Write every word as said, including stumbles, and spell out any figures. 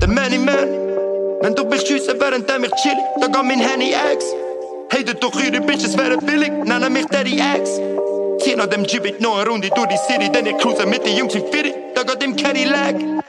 der Many Man. Wenn du willst schiessen, während ich chill, da geht mein Handy X. Hatet doch ihre Bitches wären billig, nennen mich Daddy X. Zieh nach dem Jeep noch eine Runde durch die City, denn ich cruise mit den Jungs wie Fitty, da geht im Cadillac.